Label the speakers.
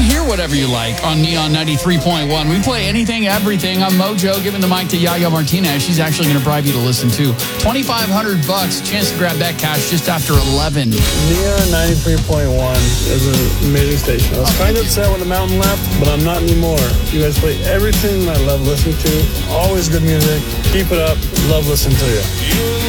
Speaker 1: hear whatever you like on Neon 93.1. We play anything, everything. I'm Mojo, giving the mic to Yaya Martinez. She's actually going to bribe you to listen to. $2,500, chance to grab that cash just after 11.
Speaker 2: Neon 93.1 is an amazing station. I was kind of upset when the mountain left, but I'm not anymore. You guys play everything I love listening to. Always good music. Keep it up. Love listening to you.